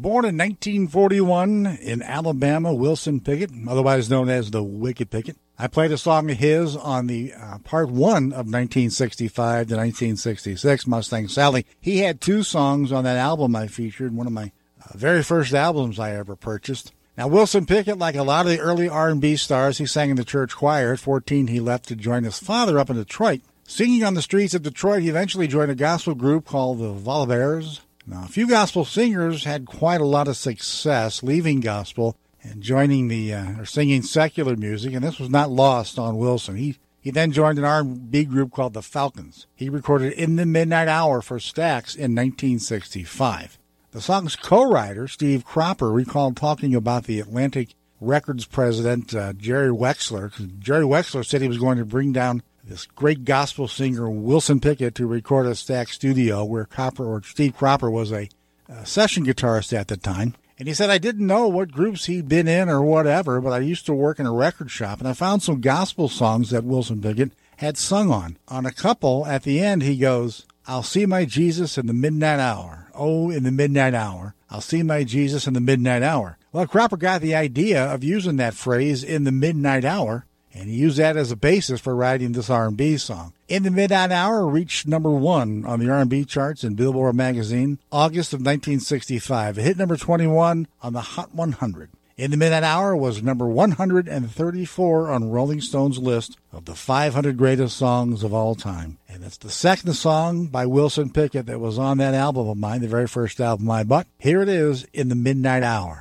Born in 1941 in Alabama, Wilson Pickett, otherwise known as the Wicked Pickett. I played a song of his on the part one of 1965 to 1966, Mustang Sally. He had two songs on that album I featured, one of my very first albums I ever purchased. Now, Wilson Pickett, like a lot of the early R&B stars, he sang in the church choir. At 14, he left to join his father up in Detroit. Singing on the streets of Detroit, he eventually joined a gospel group called the Volubers. Now, a few gospel singers had quite a lot of success leaving gospel and joining or singing secular music, and this was not lost on Wilson. He then joined an R&B group called the Falcons. He recorded In the Midnight Hour for Stax in 1965. The song's co-writer, Steve Cropper, recalled talking about the Atlantic Records president, Jerry Wexler. Jerry Wexler said he was going to bring down this great gospel singer, Wilson Pickett, to record at Stax Studio, where Steve Cropper was a session guitarist at the time. And he said, I didn't know what groups he'd been in or whatever, but I used to work in a record shop, and I found some gospel songs that Wilson Pickett had sung on. On a couple, at the end, he goes, I'll see my Jesus in the midnight hour. Oh, in the midnight hour. I'll see my Jesus in the midnight hour. Well, Cropper got the idea of using that phrase, in the midnight hour, and he used that as a basis for writing this R&B song. In the Midnight Hour reached number one on the R&B charts in Billboard magazine, August of 1965. It hit number 21 on the Hot 100. In the Midnight Hour was number 134 on Rolling Stone's list of the 500 greatest songs of all time. And it's the second song by Wilson Pickett that was on that album of mine, the very first album I bought. Here it is, In the Midnight Hour.